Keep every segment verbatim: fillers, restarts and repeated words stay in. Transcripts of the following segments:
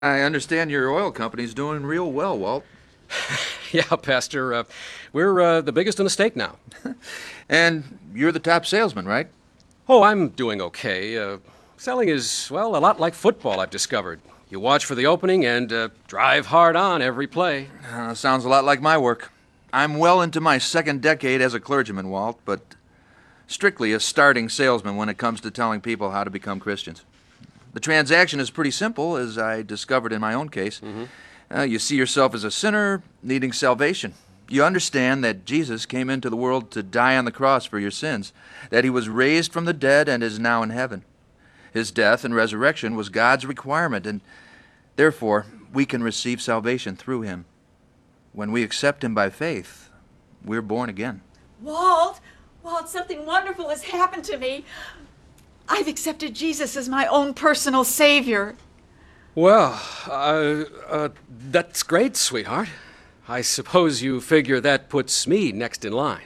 I understand your oil company's doing real well, Walt. Yeah, Pastor. Uh, we're uh, the biggest in the state now. And you're the top salesman, right? Oh, I'm doing okay. Uh, selling is, well, a lot like football, I've discovered. You watch for the opening and uh, drive hard on every play. Uh, sounds a lot like my work. I'm well into my second decade as a clergyman, Walt, but strictly a starting salesman when it comes to telling people how to become Christians. The transaction is pretty simple, as I discovered in my own case. Mm-hmm. Uh, you see yourself as a sinner needing salvation. You understand that Jesus came into the world to die on the cross for your sins, that he was raised from the dead and is now in heaven. His death and resurrection was God's requirement, and therefore we can receive salvation through him. When we accept him by faith, we're born again. Walt, Walt, something wonderful has happened to me. I've accepted Jesus as my own personal savior. Well, uh, uh, that's great, sweetheart. I suppose you figure that puts me next in line.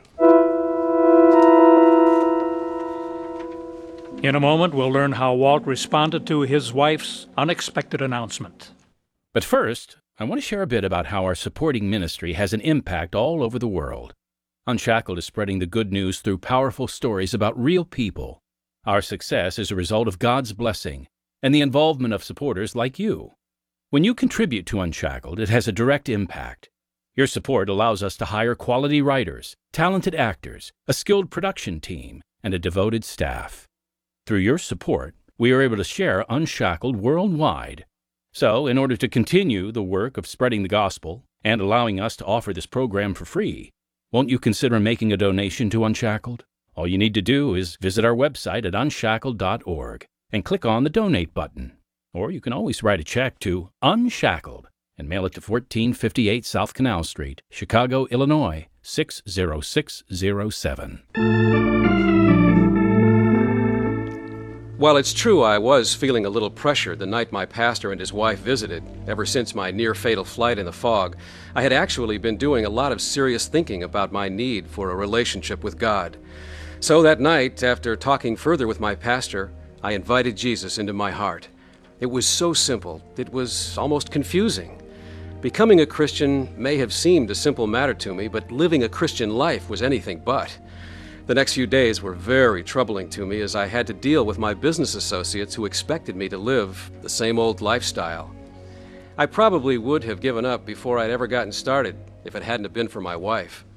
In a moment, we'll learn how Walt responded to his wife's unexpected announcement. But first, I want to share a bit about how our supporting ministry has an impact all over the world. Unshackled is spreading the good news through powerful stories about real people. Our success is a result of God's blessing and the involvement of supporters like you. When you contribute to Unshackled, it has a direct impact. Your support allows us to hire quality writers, talented actors, a skilled production team, and a devoted staff. Through your support, we are able to share Unshackled worldwide. So, in order to continue the work of spreading the gospel and allowing us to offer this program for free, won't you consider making a donation to Unshackled? All you need to do is visit our website at unshackled dot org and click on the Donate button. Or you can always write a check to Unshackled and mail it to fourteen fifty-eight South Canal Street, Chicago, Illinois, six zero six zero seven. While it's true I was feeling a little pressure the night my pastor and his wife visited, ever since my near-fatal flight in the fog, I had actually been doing a lot of serious thinking about my need for a relationship with God. So that night, after talking further with my pastor, I invited Jesus into my heart. It was so simple, it was almost confusing. Becoming a Christian may have seemed a simple matter to me, but living a Christian life was anything but. The next few days were very troubling to me as I had to deal with my business associates who expected me to live the same old lifestyle. I probably would have given up before I'd ever gotten started if it hadn't have been for my wife.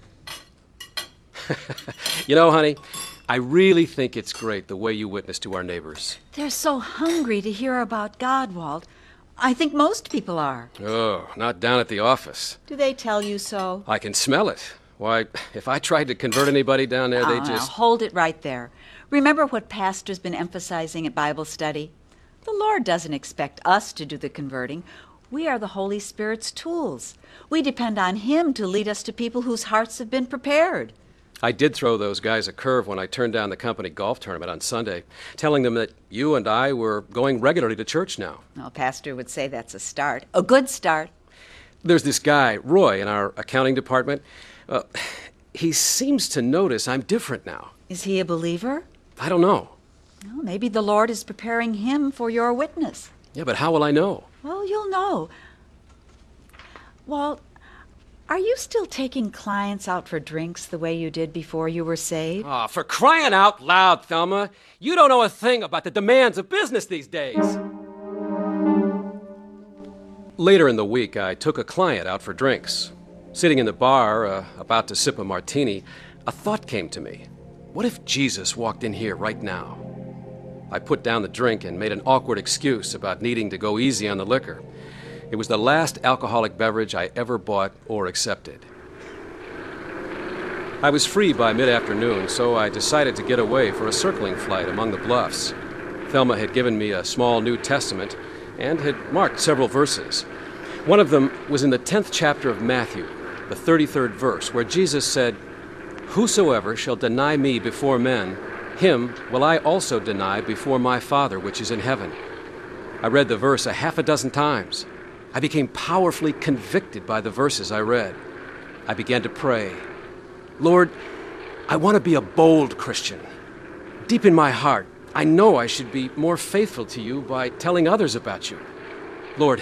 You know, honey, I really think it's great the way you witness to our neighbors. They're so hungry to hear about God, Walt. I think most people are. Oh, not down at the office. Do they tell you so? I can smell it. Why, if I tried to convert anybody down there, Oh, they now, just... hold it right there. Remember what Pastor's been emphasizing at Bible study? The Lord doesn't expect us to do the converting. We are the Holy Spirit's tools. We depend on Him to lead us to people whose hearts have been prepared. I did throw those guys a curve when I turned down the company golf tournament on Sunday, telling them that you and I were going regularly to church now. Well, Pastor would say that's a start. A good start. There's this guy, Roy, in our accounting department. Uh, he seems to notice I'm different now. Is he a believer? I don't know. Well, maybe the Lord is preparing him for your witness. Yeah, but how will I know? Well, you'll know. Walt, are you still taking clients out for drinks the way you did before you were saved? Oh, for crying out loud, Thelma. You don't know a thing about the demands of business these days. Later in the week, I took a client out for drinks. Sitting in the bar, uh, about to sip a martini, a thought came to me. What if Jesus walked in here right now? I put down the drink and made an awkward excuse about needing to go easy on the liquor. It was the last alcoholic beverage I ever bought or accepted. I was free by mid-afternoon, so I decided to get away for a circling flight among the bluffs. Thelma had given me a small New Testament and had marked several verses. One of them was in the tenth chapter of Matthew, the thirty-third verse, where Jesus said, "Whosoever shall deny me before men, him will I also deny before my Father which is in heaven." I read the verse a half a dozen times. I became powerfully convicted by the verses I read. I began to pray, "Lord, I want to be a bold Christian. Deep in my heart, I know I should be more faithful to you by telling others about you. Lord,